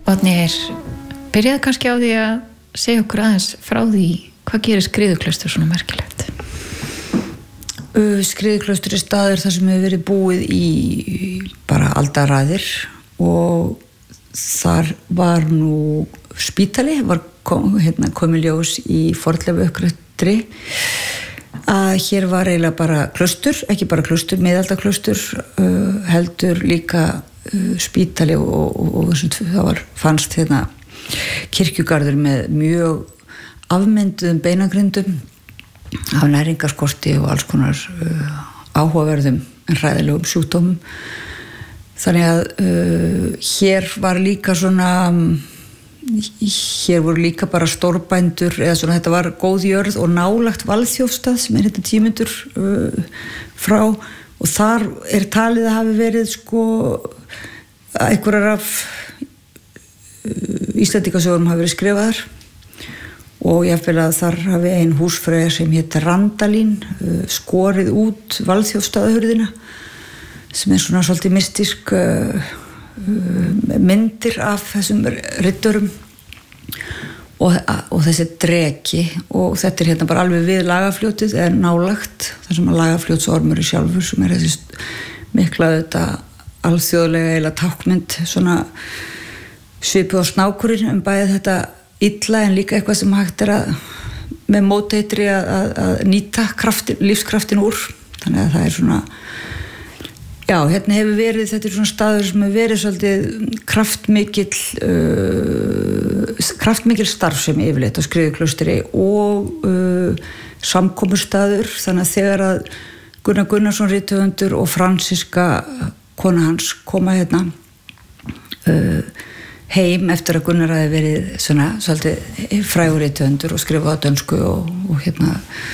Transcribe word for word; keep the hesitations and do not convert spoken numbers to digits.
Árnir, byrjaðu kannski á því að segja okkur aðeins frá því hvað gerir Skriðuklaustur svona merkilegt? Uh, Skriðuklaustur er staður þar sem hefur verið búið í bara aldaraðir og þar var nú spítali, var kom, hérna, komið ljós í fornleifauppgreftri að hér var eiginlega bara klaustur, ekki bara klaustur, miðaldaklaustur, uh, heldur líka uh, spítali og, og, og, og það var, fannst hérna kirkjugarður með mjög afmynduðum beinagrindum af næringarskorti og alls konar uh, áhugaverðum en hræðilegum sjúkdómum. Þannig að uh, hér var líka svona hér voru líka bara stórbændur eða svona þetta var góð jörð og nálagt Valþjófsstað sem er hérna tímundur uh, frá og þar er talið að hafi verið sko einhverjar af uh, Íslendingasögunum hafi verið skrifaðar og ég feel að þar hafi ein húsfreyja sem hétt Randalín uh, skorið út Valþjófsstaðahurðina sem er svona svolítið mystisk uh, myndir af þessum riddurum og, og þessi dreki og þetta er hérna bara alveg við Lagarfljótið er nálagt þar sem að Lagarfljótsormur er sjálfur sem er þessi mikla þetta alþjóðlega eila tákmynd svona svipuð á snákurinn um bæði þetta illa en líka eitthvað sem hægt er að með móteitri að, að, að nýta kraftin, lífskraftin úr þannig að það er svona Já, hérna hefur verið, þetta er svona staður sem hefur verið svolítið kraftmikill uh, kraftmikill starfsemi yfirleitt á Skriðuklaustri og uh, samkomustaður, þannig að þegar að Gunnar Gunnarsson rithöfundur og Franziska kona hans koma hérna uh, heim eftir að Gunnar hafi verið svona svolítið frægur rithöfundur og skrifað á dönsku og, og hérna